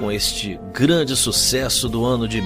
Com este grande sucesso do ano de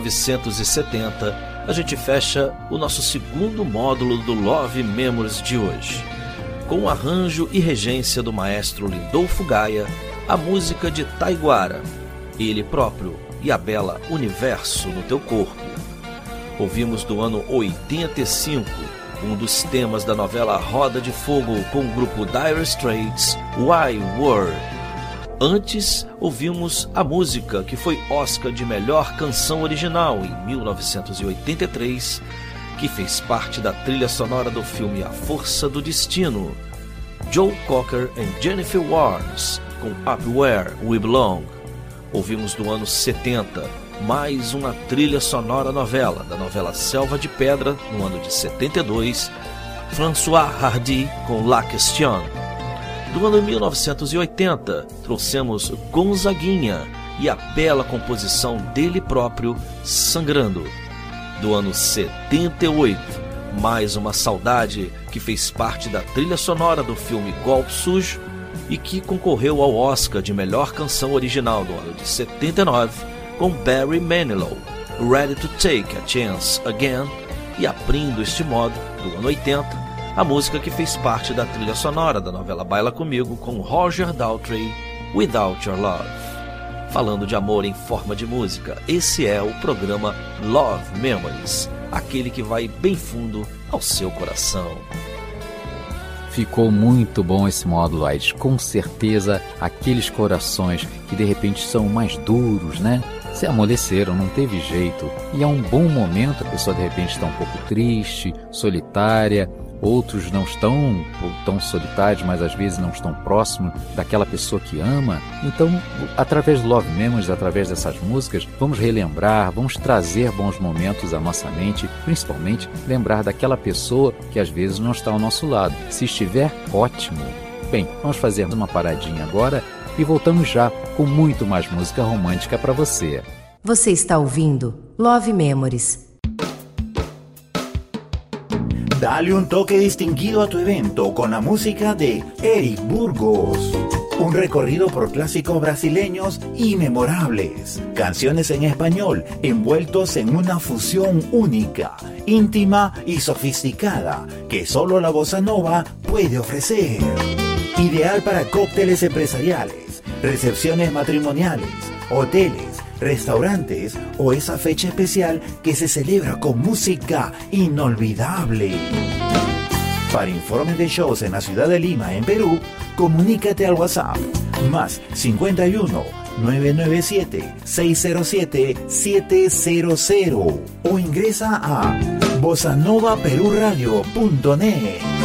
1970, a gente fecha o nosso segundo módulo do Love Memories de hoje. Com o arranjo e regência do maestro Lindolfo Gaia, a música de Taiguara, ele próprio e a bela Universo no Teu Corpo. Ouvimos do ano 85, um dos temas da novela Roda de Fogo com o grupo Dire Straits, Why World. Antes, ouvimos a música que foi Oscar de Melhor Canção Original em 1983, que fez parte da trilha sonora do filme A Força do Destino, Joe Cocker e Jennifer Warnes, com Up Where We Belong. Ouvimos do ano 70, mais uma trilha sonora novela, da novela Selva de Pedra, no ano de 72, François Hardy com La Question. Do ano 1980, trouxemos Gonzaguinha e a bela composição dele próprio, Sangrando. Do ano 78, mais uma saudade que fez parte da trilha sonora do filme Golpe Sujo e que concorreu ao Oscar de Melhor Canção Original do ano de 79, com Barry Manilow, Ready to Take a Chance Again, e abrindo este modo, do ano 80, a música que fez parte da trilha sonora da novela Baila Comigo, com Roger Daltrey, Without Your Love. Falando de amor em forma de música, esse é o programa Love Memories, aquele que vai bem fundo ao seu coração. Ficou muito bom esse módulo, Aires. Com certeza, aqueles corações que de repente são mais duros, né? Se amoleceram, não teve jeito. E é um bom momento, a pessoa de repente está um pouco triste, solitária. Outros não estão tão solitários, mas às vezes não estão próximos daquela pessoa que ama. Então, através do Love Memories, através dessas músicas, vamos relembrar, vamos trazer bons momentos à nossa mente, principalmente lembrar daquela pessoa que às vezes não está ao nosso lado. Se estiver, ótimo. Bem, vamos fazer uma paradinha agora e voltamos já com muito mais música romântica para você. Você está ouvindo Love Memories. Dale un toque distinguido a tu evento con la música de Eric Burgos. Un recorrido por clásicos brasileños y memorables. Canciones en español envueltos en una fusión única, íntima y sofisticada que solo la bossa nova puede ofrecer. Ideal para cócteles empresariales, recepciones matrimoniales, hoteles, restaurantes o esa fecha especial que se celebra con música inolvidable. Para informes de shows en la ciudad de Lima, en Perú, comunícate al WhatsApp más 51 997 607 700 o ingresa a bossanovaperuradio.net.